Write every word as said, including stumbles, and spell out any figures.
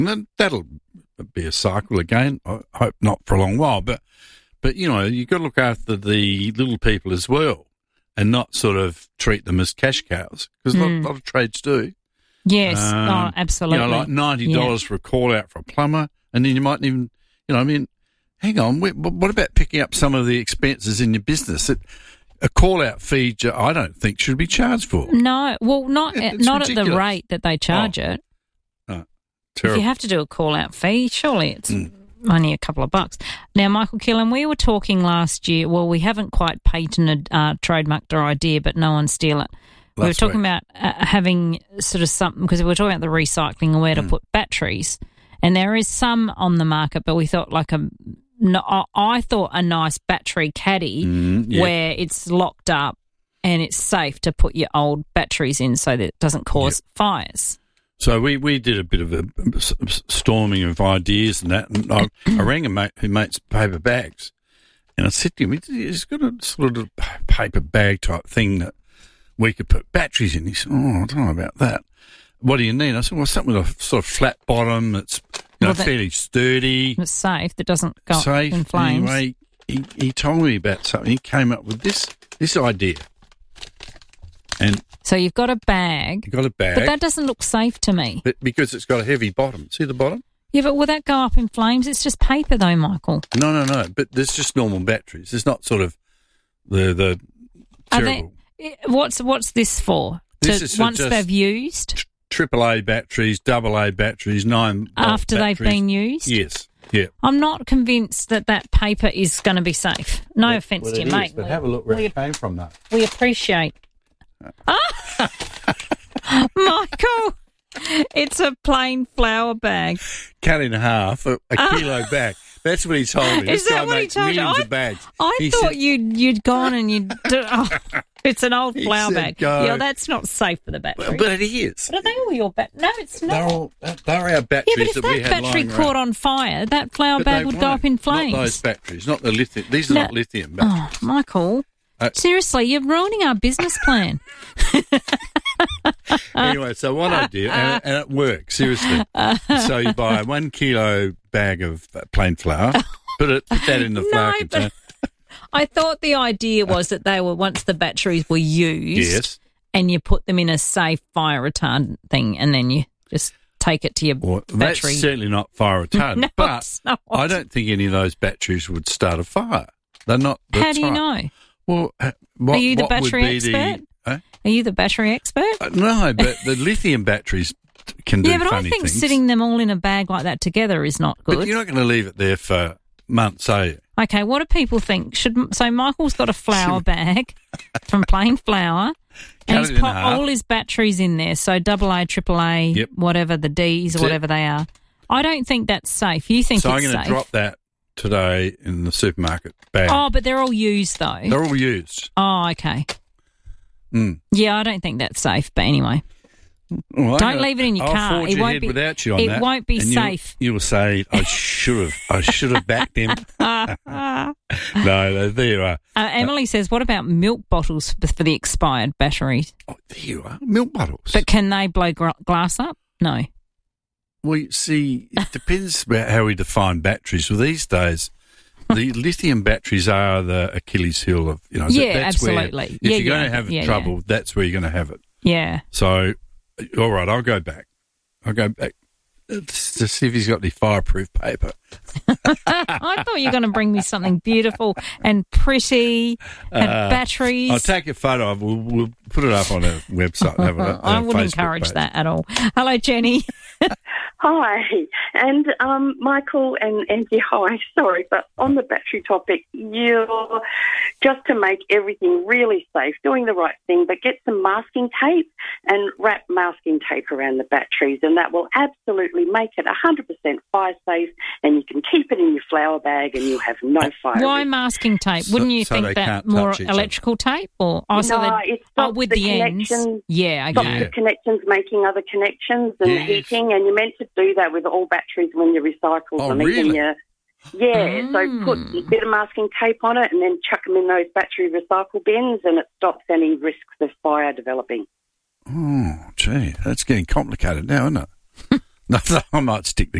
And then that'll be a cycle again. I hope not for a long while, but but you know you've got to look after the little people as well, and not sort of treat them as cash cows, because mm. a, lot, a lot of trades do. Yes, um, oh, absolutely. You know, like ninety dollars yeah. for a call out for a plumber, and then you might even, you know, I mean, hang on, what about picking up some of the expenses in your business? It, a call out fee, I don't think should be charged for. No, well, not Yeah, not ridiculous. at the rate that they charge oh. it. Oh, If terrible. you have to do a call out fee, surely it's Mm. only a couple of bucks. Now, Michael Killen, we were talking last year. Well, we haven't quite patented, uh, trademarked our idea, but no one steal it. We were Last talking week. about uh, having sort of something, because we were talking about the recycling and where to Mm. put batteries, and there is some on the market, but we thought like a, no, I- I thought a nice battery caddy Mm, yeah. where it's locked up and it's safe to put your old batteries in so that it doesn't cause fires. So we, we did a bit of a s- s- storming of ideas and that. And I, I rang a mate who makes paper bags, and I said to him, he's got a sort of paper bag type thing that we could put batteries in. He said, oh, I don't know about that. What do you need? I said, well, something with a sort of flat bottom that's you know, Well, that- fairly sturdy, It's safe, that doesn't go up safe. in flames. Anyway, he, he told me about something. He came up with this this idea. And So you've got a bag, he got a bag, but that doesn't look safe to me. but because it's got a heavy bottom. See the bottom? Yeah, but will that go up in flames? It's just paper though, Michael. No, no, no. But there's just normal batteries. There's not sort of the the Are terrible they, what's what's this for? This to, is for once just- they've used, triple A batteries, double A batteries, nine volt after they've batteries. been used? Yes, yeah. I'm not convinced that that paper is going to be safe. No Well, offence well, to it you, is, mate. But We- have a look where we, it came from, though. we appreciate. Ah! Michael, it's a plain flour bag. Cut in half, a, a kilo back. That's what he told me. Is This that guy what he makes told you? millions I- of bags. I He thought said- you'd you'd gone and you'd. Do, oh, it's an old He flour said bag. go. Yeah, that's not safe for the battery. Well, but it is. But are they all your bat? No, it's They're not. all they're our batteries Yeah, but if that we that had battery lying caught around. on fire, that flour But bag they would go won't. up in flames. Not those batteries, not the lithium. These are No. not lithium batteries. Oh, Michael. Uh, Seriously, you're ruining our business plan. Anyway, so one idea, and, and it works, seriously. So you buy a one kilo bag of uh, plain flour, put it, put that in the flour No, container. but I thought the idea was that they were, once the batteries were used, Yes. and you put them in a safe fire retardant thing, and then you just take it to your Well, battery. that's certainly not fire retardant, No, but it's not. I don't think any of those batteries would start a fire. They're not the How do you type. know? Well, uh, what, Are you the what would battery be expert? The, uh, Are you the battery expert? uh, no, but the lithium batteries can do Yeah, but funny I think things. sitting them all in a bag like that together is not But good. you're not going to leave it there for months, are you? Okay, what do people think? Should so Michael's got a flour bag from plain flour, Cut and he's it in put half. all his batteries in there. So double A, triple A, Yep. whatever the D's or That's it. whatever they are. I don't think that's safe. You think So I'm it's going to safe? drop that today in the supermarket bag. Oh, but they're all used though. They're all used. Oh, okay. Mm. Yeah, I don't think that's safe. But anyway, Well, I'm Don't gonna- leave it in your I'll car. forge It won't ahead be- without you on it that, won't be and you'll- safe. You'll say, I should have. I should have backed him. No, no, there you are. uh, Emily says, "What about milk bottles for for the expired batteries? Oh, there you are. Milk bottles. But can they blow gra- glass up? No. Well, you see, it depends about how we define batteries. Well, these days, the lithium batteries are the Achilles heel of, you know, that- Yeah, that's where, absolutely. if Yeah, you're going yeah, to have yeah, trouble, that's where you're going to have it. Yeah. So, all right, I'll go back. I'll go back to see if he's got any fireproof paper. I thought you were going to bring me something beautiful and pretty and Uh, batteries. I'll take a photo of it. We'll, we'll put it up on our website. Have a, I a wouldn't Facebook encourage page. that at all. Hello, Jenny. Hi, and um, Michael and Angie, hi, sorry, but on the battery topic, you're just to make everything really safe, doing the right thing, but get some masking tape and wrap masking tape around the batteries, and that will absolutely make it one hundred percent fire safe, and you can keep it in your flour bag and you'll have no fire Why risk. masking tape? So- Wouldn't you so think they that can't more touch each other. electrical tape? Or oh, so No, they- it oh, stops with the the, ends? connections. Yeah, Stop okay. the connections making other connections and Yes. heating, and you're meant to do that with all batteries when you recycle Oh, them. really? Even your- yeah, so put Mm. a bit of masking tape on it and then chuck them in those battery recycle bins, and it stops any risks of fire developing. Oh, gee, that's getting complicated now, isn't it? I might stick the